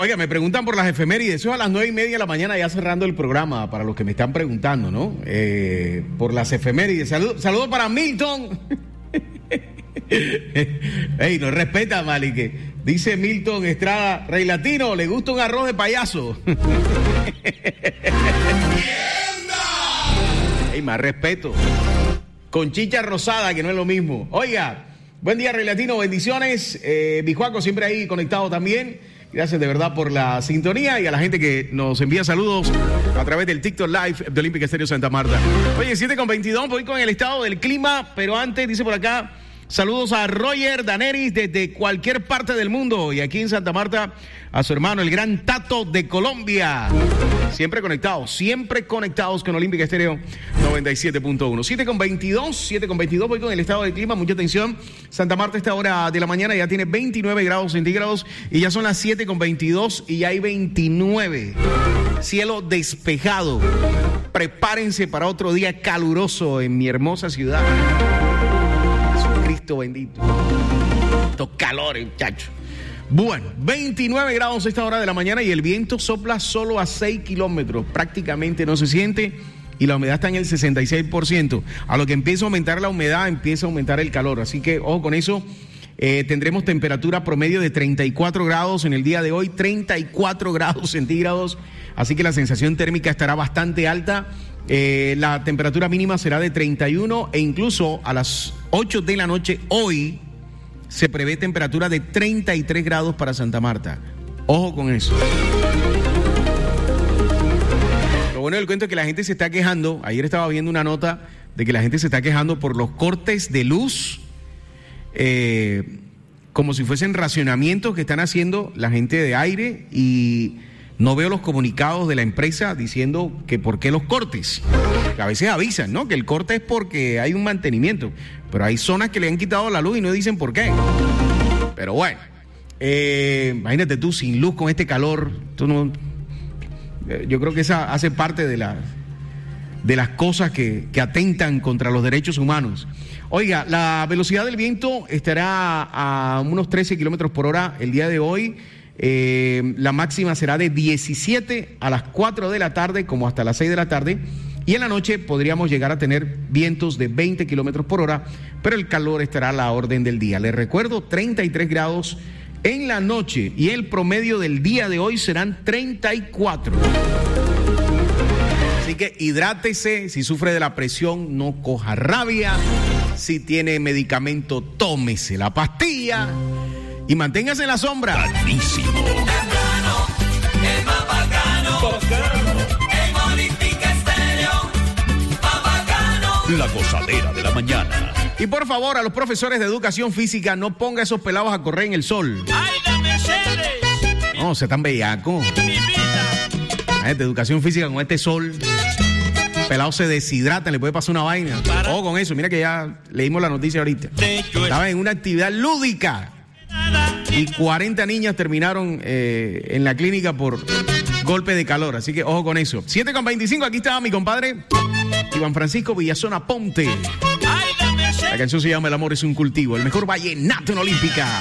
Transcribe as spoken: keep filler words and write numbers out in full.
Oiga, me preguntan por las efemérides. Eso es a las nueve y media de la mañana, ya cerrando el programa, para los que me están preguntando, ¿no? Eh, por las efemérides. Saludos saludo para Milton. Ey, no respeta, Malique. Dice Milton Estrada, Rey Latino, ¿le gusta un arroz de payaso? Ey, más respeto. Con chicha rosada, que no es lo mismo. Oiga, buen día, Rey Latino, bendiciones. Eh, Bijuaco siempre ahí conectado también. Gracias de verdad por la sintonía y a la gente que nos envía saludos a través del TikTok Live de Olímpica Estéreo Santa Marta. Oye, siete con veintidós, voy con el estado del clima, pero antes, dice por acá, saludos a Roger Daneris desde cualquier parte del mundo y aquí en Santa Marta a su hermano, el gran Tato de Colombia. Siempre conectados, siempre conectados con Olímpica Estéreo noventa y siete punto uno. siete con veintidós, siete con veintidós, voy con el estado del clima, mucha atención. Santa Marta a esta hora de la mañana ya tiene veintinueve grados centígrados y ya son las siete con veintidós y ya hay veintinueve. Cielo despejado. Prepárense para otro día caluroso en mi hermosa ciudad. Cristo bendito. Estos calores, muchachos. Bueno, veintinueve grados a esta hora de la mañana y el viento sopla solo a seis kilómetros. Prácticamente no se siente y la humedad está en el sesenta y seis por ciento. A lo que empieza a aumentar la humedad, empieza a aumentar el calor. Así que, ojo con eso. Eh, tendremos temperatura promedio de treinta y cuatro grados en el día de hoy, treinta y cuatro grados centígrados. Así que la sensación térmica estará bastante alta. Eh, la temperatura mínima será de treinta y uno e incluso a las ocho de la noche hoy se prevé temperatura de treinta y tres grados para Santa Marta. Ojo con eso. Lo bueno del cuento es que la gente se está quejando. Ayer estaba viendo una nota de que la gente se está quejando por los cortes de luz, eh, como si fuesen racionamientos que están haciendo la gente de aire, y no veo los comunicados de la empresa diciendo que por qué los cortes. A veces avisan, ¿no? Que el corte es porque hay un mantenimiento, pero hay zonas que le han quitado la luz y no dicen por qué. Pero bueno, eh, imagínate tú sin luz con este calor. Tú no, eh, yo creo que esa hace parte de, la, de las cosas que, que atentan contra los derechos humanos. Oiga, la velocidad del viento estará a unos trece kilómetros por hora el día de hoy. Eh, la máxima será de diecisiete a las cuatro de la tarde, como hasta las seis de la tarde. Y en la noche podríamos llegar a tener vientos de veinte kilómetros por hora, pero el calor estará a la orden del día. Les recuerdo, treinta y tres grados en la noche y el promedio del día de hoy serán treinta y cuatro. Así que hidrátese, si sufre de la presión, no coja rabia. Si tiene medicamento, tómese la pastilla y manténgase en la sombra. Bacano, el más bacano, bacano. En Olímpica Estéreo, más bacano. La gozadera de la mañana. Y por favor, a los profesores de educación física, no ponga a esos pelados a correr en el sol. ¡Ay, la Mercedes! No, se tan bellacos. Mi vida. De educación física con este sol, pelado se deshidrata, le puede pasar una vaina. Para. Ojo con eso, mira que ya leímos la noticia ahorita. Estaba en una actividad lúdica y cuarenta niñas terminaron eh, en la clínica por golpe de calor, así que ojo con eso. siete con veinticinco, aquí estaba mi compadre Iván Francisco Villazona Ponte. ¡Ay, la Mercedes! La canción se llama El amor es un cultivo, el mejor vallenato en Olímpica.